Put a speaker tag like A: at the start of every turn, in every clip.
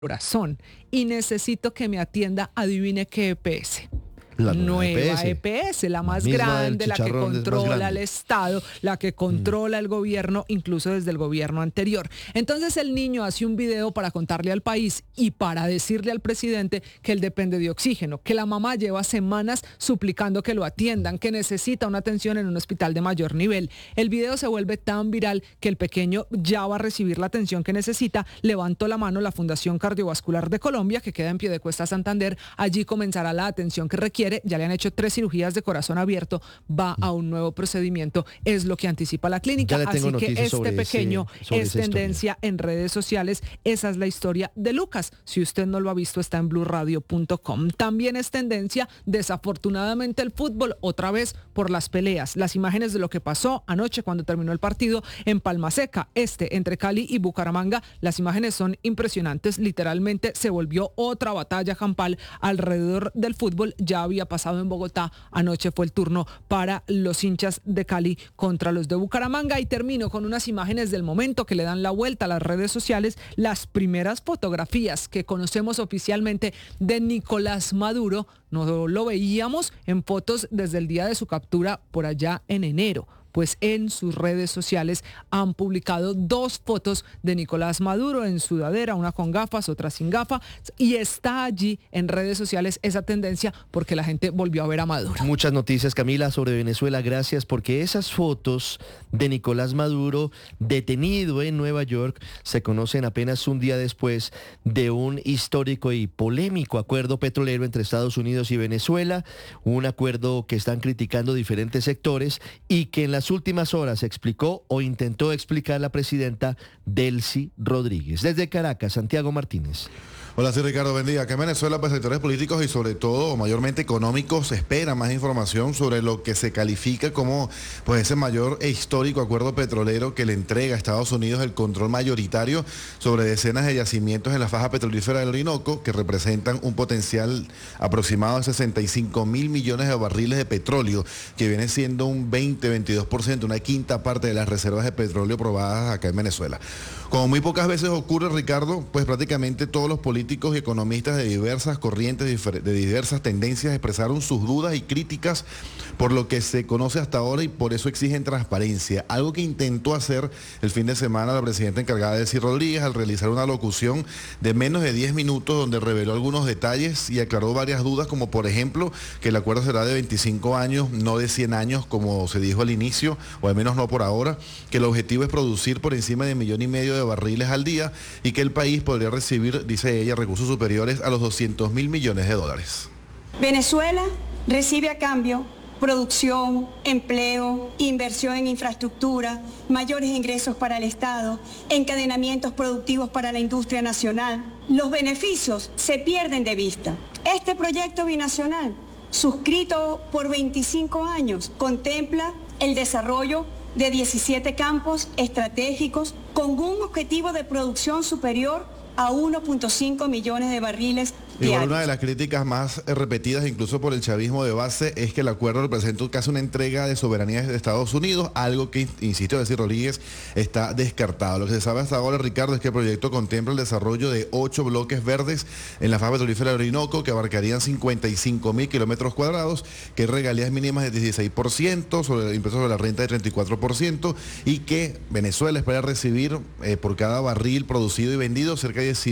A: corazón y necesito que me atienda, adivine qué EPS.
B: La
A: nueva EPS, la más grande, la que controla el Estado, la que controla el gobierno, incluso desde el gobierno anterior. Entonces el niño hace un video para contarle al país y para decirle al presidente que él depende de oxígeno, que la mamá lleva semanas suplicando que lo atiendan, que necesita una atención en un hospital de mayor nivel. El video se vuelve tan viral que el pequeño ya va a recibir la atención que necesita. Levantó la mano la Fundación Cardiovascular de Colombia, que queda en Piedecuesta, Santander. Allí comenzará la atención que requiere. Ya le han hecho 3 cirugías de corazón abierto, va a un nuevo procedimiento, es lo que anticipa la clínica. Así que este pequeño es tendencia en redes sociales. Esa es la historia de Lucas. Si usted no lo ha visto, está en blurradio.com. También es tendencia, desafortunadamente, el fútbol, otra vez por las peleas. Las imágenes de lo que pasó anoche cuando terminó el partido en Palmaseca, entre Cali y Bucaramanga. Las imágenes son impresionantes. Literalmente se volvió otra batalla campal alrededor del fútbol. Ya había pasado en Bogotá, anoche fue el turno para los hinchas de Cali contra los de Bucaramanga. Y termino con unas imágenes del momento que le dan la vuelta a las redes sociales, las primeras fotografías que conocemos oficialmente de Nicolás Maduro. No lo veíamos en fotos desde el día de su captura por allá en enero. Pues en sus redes sociales han publicado 2 fotos de Nicolás Maduro en sudadera, una con gafas, otra sin gafas, y está allí en redes sociales esa tendencia porque la gente volvió a ver a Maduro.
B: Muchas noticias, Camila, sobre Venezuela, gracias, porque esas fotos de Nicolás Maduro detenido en Nueva York se conocen apenas un día después de un histórico y polémico acuerdo petrolero entre Estados Unidos y Venezuela, un acuerdo que están criticando diferentes sectores y que en las últimas horas explicó o intentó explicar la presidenta Delcy Rodríguez. Desde Caracas, Santiago Martínez.
C: Hola, sí, Ricardo, buen día. Acá en Venezuela, pues sectores políticos y sobre todo, mayormente económicos, esperan más información sobre lo que se califica como pues ese mayor e histórico acuerdo petrolero que le entrega a Estados Unidos el control mayoritario sobre decenas de yacimientos en la faja petrolífera del Orinoco, que representan un potencial aproximado de 65 mil millones de barriles de petróleo, que viene siendo un 20-22%, una quinta parte de las reservas de petróleo probadas acá en Venezuela. Como muy pocas veces ocurre, Ricardo, pues prácticamente todos los políticos y economistas de diversas corrientes, de diversas tendencias, expresaron sus dudas y críticas por lo que se conoce hasta ahora y por eso exigen transparencia. Algo que intentó hacer el fin de semana la presidenta encargada Delcy Rodríguez al realizar una locución de menos de 10 minutos donde reveló algunos detalles y aclaró varias dudas, como por ejemplo que el acuerdo será de 25 años, no de 100 años como se dijo al inicio, o al menos no por ahora, que el objetivo es producir por encima de 1,5 millones de barriles al día y que el país podría recibir, dice ella, recursos superiores a los 200.000 millones de dólares.
D: Venezuela recibe a cambio producción, empleo, inversión en infraestructura, mayores ingresos para el Estado, encadenamientos productivos para la industria nacional. Los beneficios se pierden de vista. Este proyecto binacional, suscrito por 25 años, contempla el desarrollo de 17 campos estratégicos con un objetivo de producción superior a 1.5 millones de barriles diarios.
C: Una de las críticas más repetidas incluso por el chavismo de base es que el acuerdo representa casi una entrega de soberanía de Estados Unidos, algo que, insisto, Delcy Rodríguez está descartado. Lo que se sabe hasta ahora, Ricardo, es que el proyecto contempla el desarrollo de 8 bloques verdes en la faja petrolífera del Orinoco que abarcarían 55.000 kilómetros cuadrados, que regalías mínimas de 16%, sobre el impuesto sobre la renta de 34% y que Venezuela espera recibir por cada barril producido y vendido cerca de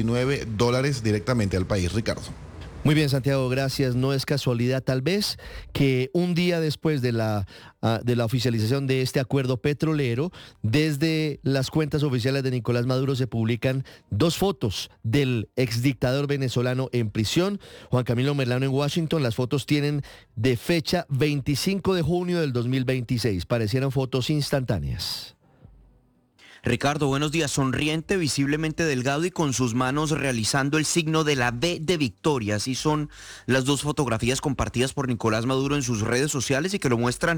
C: $19 directamente al país, Ricardo.
B: Muy bien, Santiago, gracias. No es casualidad, tal vez, que un día después de la oficialización de este acuerdo petrolero, desde las cuentas oficiales de Nicolás Maduro se publican 2 fotos del exdictador venezolano en prisión, Juan Camilo Merlano, en Washington. Las fotos tienen de fecha 25 de junio del 2026. Parecieron fotos instantáneas.
E: Ricardo, buenos días. Sonriente, visiblemente delgado y con sus manos realizando el signo de la V de victoria. Así son las 2 fotografías compartidas por Nicolás Maduro en sus redes sociales y que lo muestran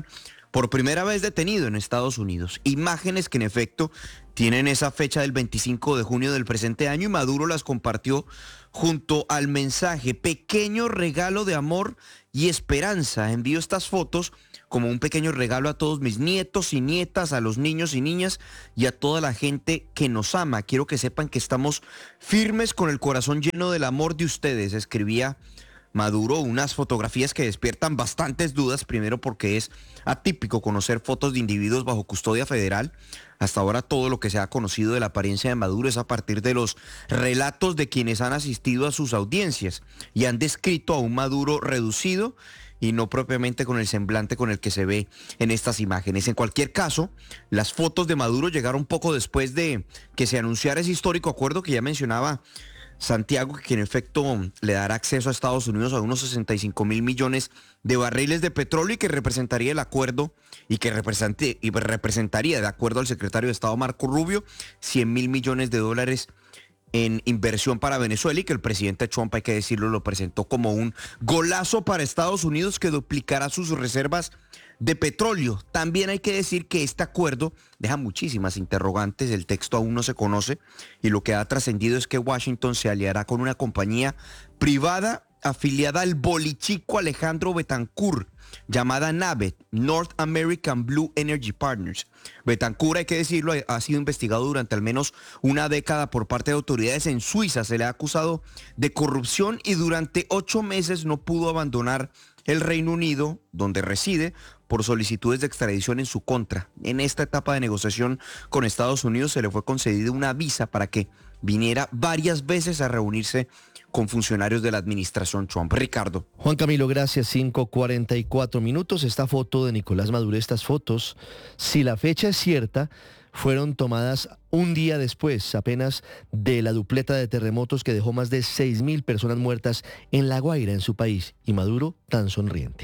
E: por primera vez detenido en Estados Unidos. Imágenes que en efecto tienen esa fecha del 25 de junio del presente año y Maduro las compartió junto al mensaje: pequeño regalo de amor y esperanza. Envío estas fotos como un pequeño regalo a todos mis nietos y nietas, a los niños y niñas y a toda la gente que nos ama. Quiero que sepan que estamos firmes con el corazón lleno del amor de ustedes, escribía Maduro, unas fotografías que despiertan bastantes dudas, primero porque es atípico conocer fotos de individuos bajo custodia federal. Hasta ahora todo lo que se ha conocido de la apariencia de Maduro es a partir de los relatos de quienes han asistido a sus audiencias y han descrito a un Maduro reducido y no propiamente con el semblante con el que se ve en estas imágenes. En cualquier caso, las fotos de Maduro llegaron poco después de que se anunciara ese histórico acuerdo que ya mencionaba Santiago, que en efecto le dará acceso a Estados Unidos a unos 65.000 millones de barriles de petróleo y que representaría el acuerdo y que representaría, de acuerdo al secretario de Estado Marco Rubio, 100.000 millones de dólares en inversión para Venezuela y que el presidente Trump, hay que decirlo, lo presentó como un golazo para Estados Unidos que duplicará sus reservas de petróleo. También hay que decir que este acuerdo deja muchísimas interrogantes, el texto aún no se conoce y lo que ha trascendido es que Washington se aliará con una compañía privada afiliada al bolichico Alejandro Betancourt, llamada NABET, North American Blue Energy Partners. Betancourt, hay que decirlo, ha sido investigado durante al menos una década por parte de autoridades en Suiza. Se le ha acusado de corrupción y durante 8 meses no pudo abandonar el Reino Unido, donde reside, por solicitudes de extradición en su contra. En esta etapa de negociación con Estados Unidos se le fue concedida una visa para que viniera varias veces a reunirse con funcionarios de la administración Trump. Ricardo.
B: Juan Camilo, gracias. 5:44 minutos. Esta foto de Nicolás Maduro, estas fotos, si la fecha es cierta, fueron tomadas un día después apenas de la dupleta de terremotos que dejó más de 6.000 personas muertas en La Guaira, en su país, y Maduro tan sonriente.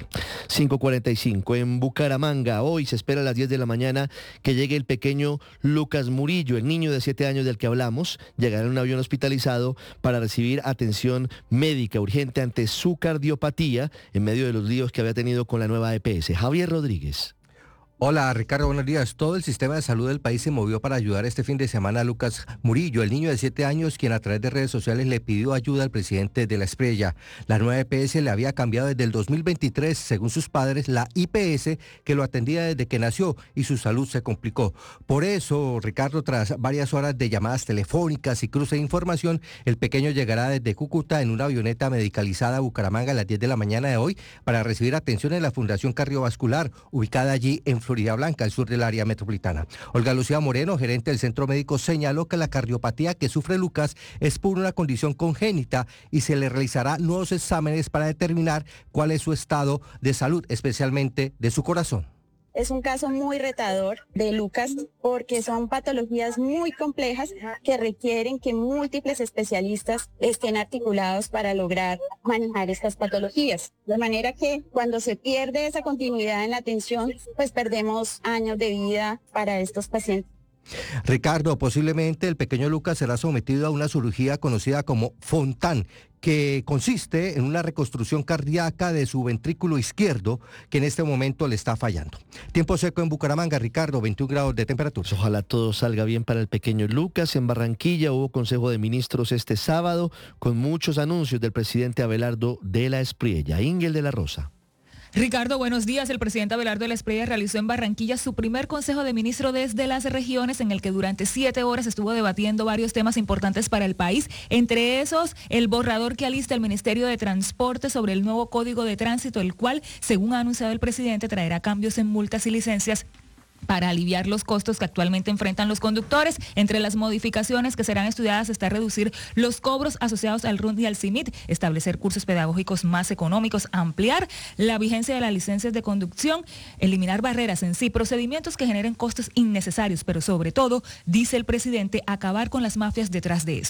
B: 5:45, en Bucaramanga, hoy se espera a las 10 de la mañana que llegue el pequeño Lucas Murillo, el niño de 7 años del que hablamos. Llegará en un avión hospitalizado para recibir atención médica urgente ante su cardiopatía en medio de los líos que había tenido con la nueva EPS. Javier Rodríguez.
F: Hola Ricardo, buenos días. Todo el sistema de salud del país se movió para ayudar este fin de semana a Lucas Murillo, el niño de 7 años, quien a través de redes sociales le pidió ayuda al presidente de la Espriella. La nueva EPS le había cambiado desde el 2023, según sus padres, la IPS, que lo atendía desde que nació y su salud se complicó. Por eso, Ricardo, tras varias horas de llamadas telefónicas y cruce de información, el pequeño llegará desde Cúcuta en una avioneta medicalizada a Bucaramanga a las 10 de la mañana de hoy para recibir atención en la Fundación Cardiovascular, ubicada allí en Florida Blanca, al sur del área metropolitana. Olga Lucía Moreno, gerente del centro médico, señaló que la cardiopatía que sufre Lucas es por una condición congénita y se le realizará nuevos exámenes para determinar cuál es su estado de salud, especialmente de su corazón.
G: Es un caso muy retador de Lucas porque son patologías muy complejas que requieren que múltiples especialistas estén articulados para lograr manejar estas patologías. De manera que cuando se pierde esa continuidad en la atención, pues perdemos años de vida para estos pacientes.
F: Ricardo, posiblemente el pequeño Lucas será sometido a una cirugía conocida como Fontan, que consiste en una reconstrucción cardíaca de su ventrículo izquierdo, que en este momento le está fallando. Tiempo seco en Bucaramanga, Ricardo, 21 grados de temperatura.
B: Ojalá todo salga bien para el pequeño Lucas. En Barranquilla hubo Consejo de Ministros este sábado con muchos anuncios del presidente Abelardo de la Espriella. Ingel de la Rosa.
H: Ricardo, buenos días. El presidente Abelardo de la Espriella realizó en Barranquilla su primer Consejo de Ministros desde las regiones, en el que durante 7 horas estuvo debatiendo varios temas importantes para el país, entre esos el borrador que alista el Ministerio de Transporte sobre el nuevo Código de Tránsito, el cual, según ha anunciado el presidente, traerá cambios en multas y licencias para aliviar los costos que actualmente enfrentan los conductores. Entre las modificaciones que serán estudiadas está reducir los cobros asociados al RUND y al CIMIT, establecer cursos pedagógicos más económicos, ampliar la vigencia de las licencias de conducción, eliminar barreras en sí, procedimientos que generen costos innecesarios, pero sobre todo, dice el presidente, acabar con las mafias detrás de esto.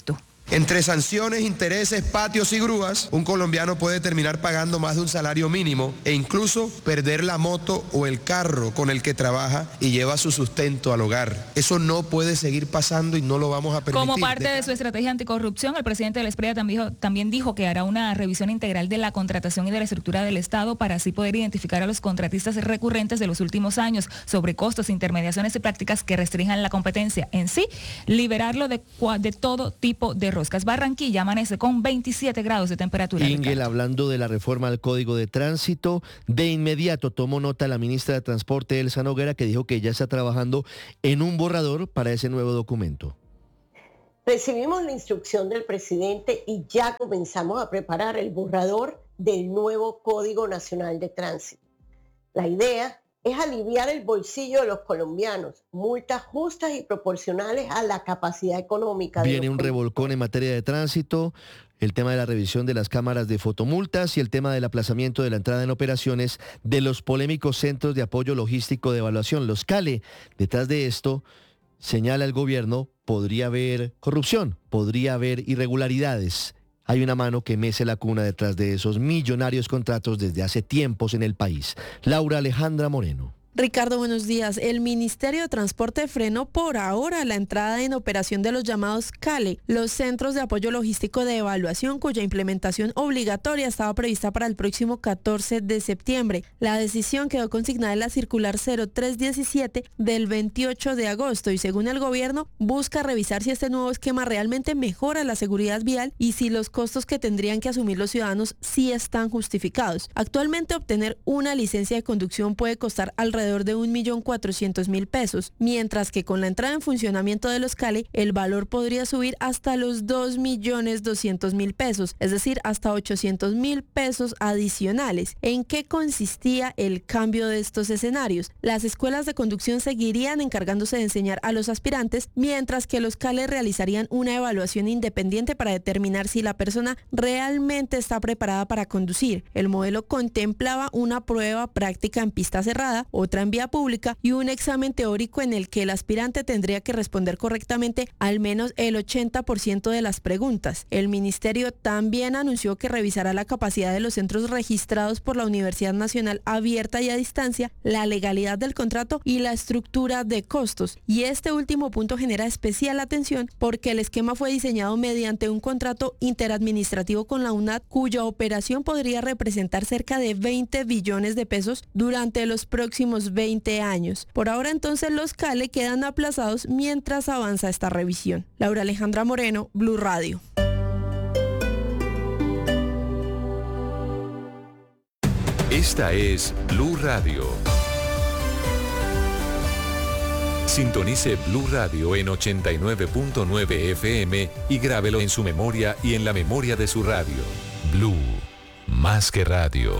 I: Entre sanciones, intereses, patios y grúas, un colombiano puede terminar pagando más de un salario mínimo e incluso perder la moto o el carro con el que trabaja y lleva su sustento al hogar. Eso no puede seguir pasando y no lo vamos a permitir.
H: Como parte de su estrategia anticorrupción, el presidente de la Espriella también dijo que hará una revisión integral de la contratación y de la estructura del Estado para así poder identificar a los contratistas recurrentes de los últimos años, sobre costos, intermediaciones y prácticas que restrinjan la competencia en sí, liberarlo de todo tipo de roscas. Barranquilla amanece con 27 grados de temperatura.
B: Ingel, hablando de la reforma al Código de Tránsito, de inmediato tomó nota la ministra de Transporte, Elsa Noguera, que dijo que ya está trabajando en un borrador para ese nuevo documento.
J: Recibimos la instrucción del presidente y ya comenzamos a preparar el borrador del nuevo Código Nacional de Tránsito. La idea es aliviar el bolsillo de los colombianos, multas justas y proporcionales a la capacidad económica.
B: Viene un revolcón en materia de tránsito, el tema de la revisión de las cámaras de fotomultas y el tema del aplazamiento de la entrada en operaciones de los polémicos centros de apoyo logístico de evaluación, los CALE. Detrás de esto, señala el gobierno, podría haber corrupción, podría haber irregularidades. Hay una mano que mece la cuna detrás de esos millonarios contratos desde hace tiempos en el país. Laura Alejandra Moreno.
K: Ricardo, buenos días. El Ministerio de Transporte frenó por ahora la entrada en operación de los llamados CALE, los Centros de Apoyo Logístico de Evaluación, cuya implementación obligatoria estaba prevista para el próximo 14 de septiembre. La decisión quedó consignada en la circular 0317 del 28 de agosto y, según el gobierno, busca revisar si este nuevo esquema realmente mejora la seguridad vial y si los costos que tendrían que asumir los ciudadanos sí están justificados. Actualmente, obtener una licencia de conducción puede costar alrededor de 1.400.000 pesos, mientras que con la entrada en funcionamiento de los CALE, el valor podría subir hasta los 2.200.000 pesos, es decir, hasta 800.000 pesos adicionales. ¿En qué consistía el cambio de estos escenarios? Las escuelas de conducción seguirían encargándose de enseñar a los aspirantes, mientras que los CALE realizarían una evaluación independiente para determinar si la persona realmente está preparada para conducir. El modelo contemplaba una prueba práctica en pista cerrada, otra en vía pública y un examen teórico en el que el aspirante tendría que responder correctamente al menos el 80% de las preguntas. El ministerio también anunció que revisará la capacidad de los centros registrados por la Universidad Nacional Abierta y a Distancia, la legalidad del contrato y la estructura de costos. Y este último punto genera especial atención porque el esquema fue diseñado mediante un contrato interadministrativo con la UNAD, cuya operación podría representar cerca de 20 billones de pesos durante los próximos 20 años. Por ahora entonces los CALE quedan aplazados mientras avanza esta revisión. Laura Alejandra Moreno, Blue Radio.
L: Esta es Blue Radio. Sintonice Blue Radio en 89.9 FM y grábelo en su memoria y en la memoria de su radio. Blue, más que radio.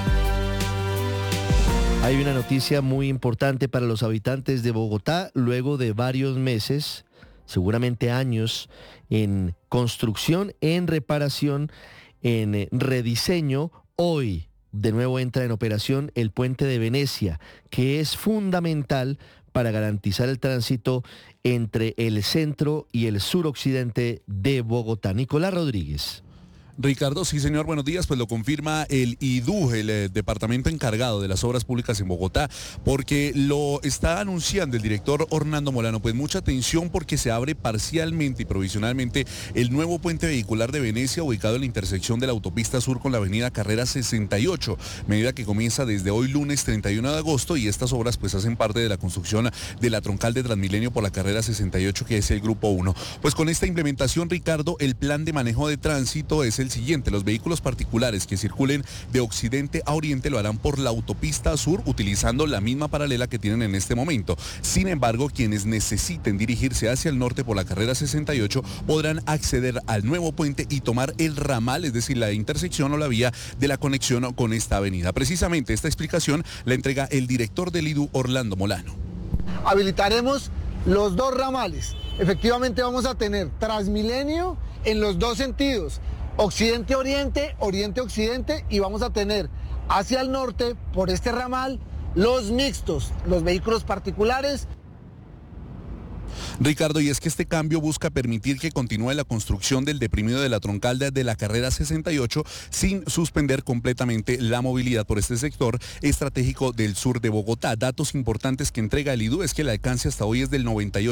B: Hay una noticia muy importante para los habitantes de Bogotá, luego de varios meses, seguramente años, en construcción, en reparación, en rediseño. Hoy de nuevo entra en operación el puente de Venecia, que es fundamental para garantizar el tránsito entre el centro y el suroccidente de Bogotá. Nicolás Rodríguez.
M: Ricardo, sí señor, buenos días. Pues lo confirma el IDU, el departamento encargado de las obras públicas en Bogotá, porque lo está anunciando el director Orlando Molano. Pues mucha atención porque se abre parcialmente y provisionalmente el nuevo puente vehicular de Venecia, ubicado en la intersección de la autopista sur con la avenida Carrera 68, medida que comienza desde hoy lunes 31 de agosto, y estas obras pues hacen parte de la construcción de la troncal de Transmilenio por la Carrera 68, que es el grupo 1. Pues con esta implementación, Ricardo, el plan de manejo de tránsito es el siguiente: los vehículos particulares que circulen de occidente a oriente lo harán por la autopista sur utilizando la misma paralela que tienen en este momento. Sin embargo, quienes necesiten dirigirse hacia el norte por la Carrera 68 podrán acceder al nuevo puente y tomar el ramal, es decir, la intersección o la vía de la conexión con esta avenida. Precisamente esta explicación la entrega el director del IDU, Orlando Molano.
N: Habilitaremos los dos ramales. Efectivamente vamos a tener Transmilenio en los dos sentidos, occidente-oriente, oriente-occidente, y vamos a tener hacia el norte, por este ramal, los mixtos, los vehículos particulares.
M: Ricardo, y es que este cambio busca permitir que continúe la construcción del deprimido de la troncal de la carrera 68 sin suspender completamente la movilidad por este sector estratégico del sur de Bogotá. Datos importantes que entrega el IDU es que el alcance hasta hoy es del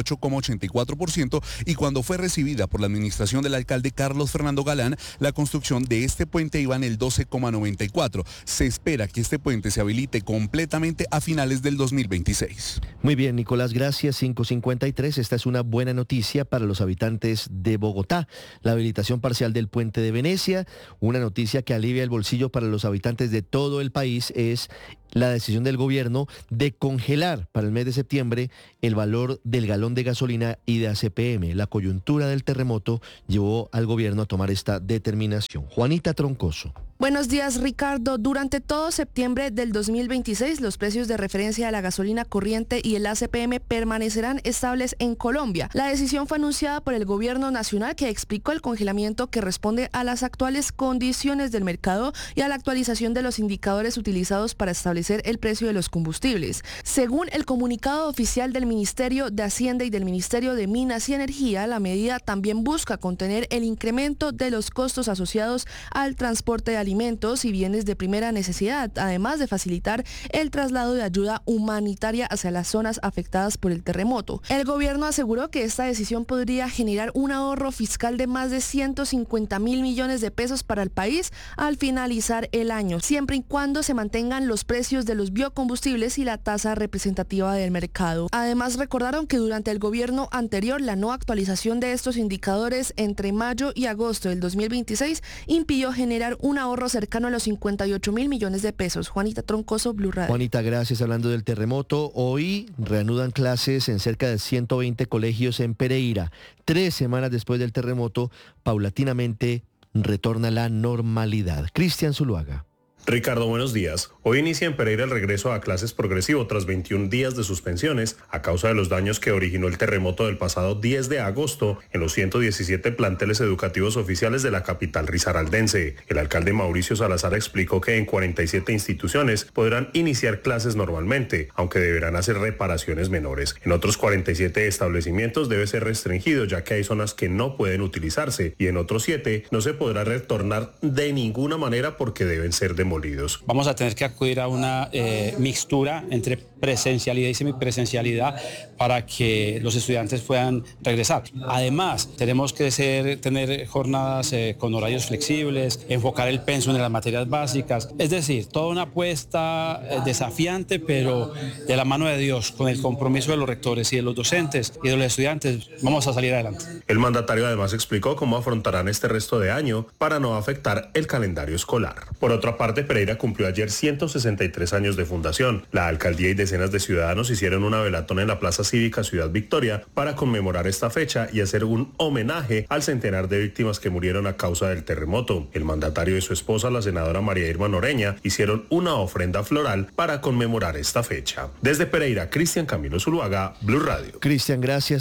M: 98,84% y cuando fue recibida por la administración del alcalde Carlos Fernando Galán, la construcción de este puente iba en el 12,94%. Se espera que este puente se habilite completamente a finales del 2026.
B: Muy bien, Nicolás, gracias. 5:53. Esta es una buena noticia para los habitantes de Bogotá. La habilitación parcial del puente de Venecia, una noticia que alivia el bolsillo para los habitantes de todo el país, es la decisión del gobierno de congelar para el mes de septiembre el valor del galón de gasolina y de ACPM. La coyuntura del terremoto llevó al gobierno a tomar esta determinación. Juanita Troncoso.
O: Buenos días, Ricardo. Durante todo septiembre del 2026, los precios de referencia de la gasolina corriente y el ACPM permanecerán estables en Colombia. La decisión fue anunciada por el gobierno nacional, que explicó el congelamiento que responde a las actuales condiciones del mercado y a la actualización de los indicadores utilizados para establecer el precio de los combustibles. Según el comunicado oficial del Ministerio de Hacienda y del Ministerio de Minas y Energía, la medida también busca contener el incremento de los costos asociados al transporte de alimentos y bienes de primera necesidad, además de facilitar el traslado de ayuda humanitaria hacia las zonas afectadas por el terremoto. El gobierno aseguró que esta decisión podría generar un ahorro fiscal de más de 150.000 millones de pesos para el país al finalizar el año, siempre y cuando se mantengan los precios de los biocombustibles y la tasa representativa del mercado. Además, recordaron que durante el gobierno anterior, la no actualización de estos indicadores entre mayo y agosto del 2026 impidió generar un ahorro cercano a los 58.000 millones de pesos. Juanita Troncoso, Blue Radio.
B: Juanita, gracias. Hablando del terremoto, hoy reanudan clases en cerca de 120 colegios en Pereira. 3 semanas después del terremoto, paulatinamente retorna la normalidad. Cristian Zuluaga.
P: Ricardo, buenos días. Hoy inicia en Pereira el regreso a clases progresivo tras 21 días de suspensiones a causa de los daños que originó el terremoto del pasado 10 de agosto en los 117 planteles educativos oficiales de la capital risaraldense. El alcalde Mauricio Salazar explicó que en 47 instituciones podrán iniciar clases normalmente, aunque deberán hacer reparaciones menores. En otros 47 establecimientos debe ser restringido, ya que hay zonas que no pueden utilizarse, y en otros 7 no se podrá retornar de ninguna manera porque deben ser demolidos.
Q: Vamos a tener que acudir a una mixtura entre presencialidad y semipresencialidad para que los estudiantes puedan regresar. Además, tenemos que tener jornadas con horarios flexibles, enfocar el pensum en las materias básicas, es decir, toda una apuesta desafiante, pero de la mano de Dios, con el compromiso de los rectores y de los docentes y de los estudiantes, vamos a salir adelante.
P: El mandatario además explicó cómo afrontarán este resto de año para no afectar el calendario escolar. Por otra parte, Pereira cumplió ayer 163 años de fundación. La alcaldía y decenas de ciudadanos hicieron una velatón en la Plaza Cívica Ciudad Victoria para conmemorar esta fecha y hacer un homenaje al centenar de víctimas que murieron a causa del terremoto. El mandatario y su esposa, la senadora María Irma Noreña, hicieron una ofrenda floral para conmemorar esta fecha. Desde Pereira, Cristian Camilo Zuluaga, Blue Radio.
B: Cristian, gracias.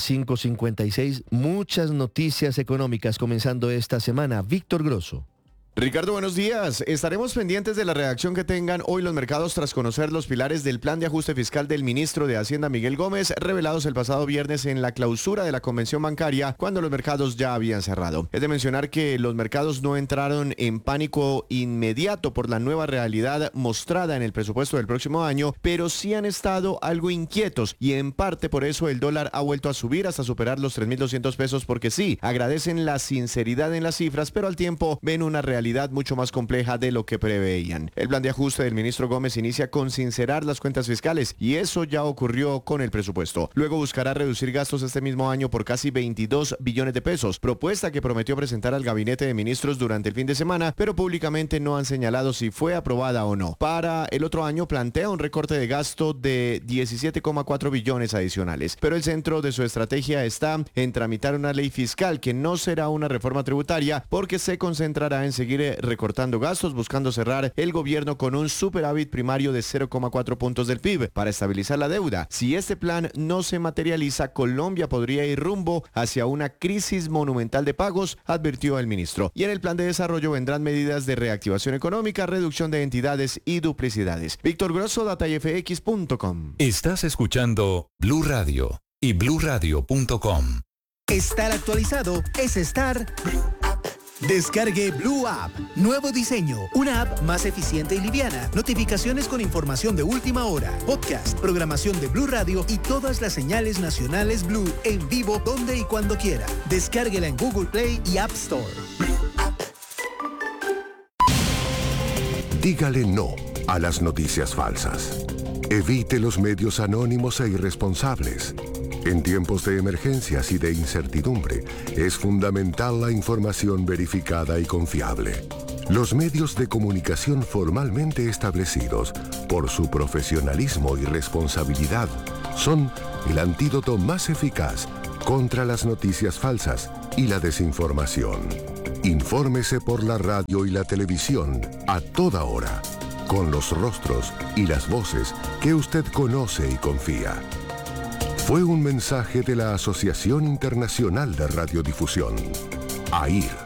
B: 5:56. Muchas noticias económicas comenzando esta semana. Víctor Grosso.
R: Ricardo, buenos días. Estaremos pendientes de la reacción que tengan hoy los mercados tras conocer los pilares del plan de ajuste fiscal del ministro de Hacienda, Miguel Gómez, revelados el pasado viernes en la clausura de la convención bancaria, cuando los mercados ya habían cerrado. Es de mencionar que los mercados no entraron en pánico inmediato por la nueva realidad mostrada en el presupuesto del próximo año, pero sí han estado algo inquietos y en parte por eso el dólar ha vuelto a subir hasta superar los 3.200 pesos, porque sí, agradecen la sinceridad en las cifras, pero al tiempo ven una realidad mucho más compleja de lo que preveían. El plan de ajuste del ministro Gómez inicia con sincerar las cuentas fiscales y eso ya ocurrió con el presupuesto. Luego buscará reducir gastos este mismo año por casi 22 billones de pesos, propuesta que prometió presentar al gabinete de ministros durante el fin de semana, pero públicamente no han señalado si fue aprobada o no. Para el otro año plantea un recorte de gasto de 17,4 billones adicionales, pero el centro de su estrategia está en tramitar una ley fiscal que no será una reforma tributaria porque se concentrará en seguir recortando gastos, buscando cerrar el gobierno con un superávit primario de 0,4 puntos del PIB para estabilizar la deuda. Si este plan no se materializa, Colombia podría ir rumbo hacia una crisis monumental de pagos, advirtió el ministro. Y en el plan de desarrollo vendrán medidas de reactivación económica, reducción de entidades y duplicidades. Víctor Grosso, datayfx.com.
L: Estás escuchando Blue Radio. y bluradio.com.
S: Estar actualizado es estar... Descargue Blue App. Nuevo diseño. Una app más eficiente y liviana. Notificaciones con información de última hora. Podcast, programación de Blue Radio y todas las señales nacionales Blue en vivo donde y cuando quiera. Descárguela en Google Play y App Store.
T: Dígale no a las noticias falsas. Evite los medios anónimos e irresponsables. En tiempos de emergencias y de incertidumbre, es fundamental la información verificada y confiable. Los medios de comunicación formalmente establecidos, por su profesionalismo y responsabilidad, son el antídoto más eficaz contra las noticias falsas y la desinformación. Infórmese por la radio y la televisión a toda hora, con los rostros y las voces que usted conoce y confía. Fue un mensaje de la Asociación Internacional de Radiodifusión, AIR.